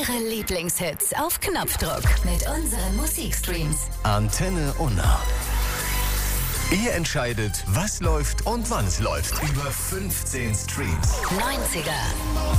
Eure Lieblingshits auf Knopfdruck mit unseren Musikstreams. Antenne Unna. Ihr entscheidet, was läuft und wann es läuft. Über 15 Streams. 90er.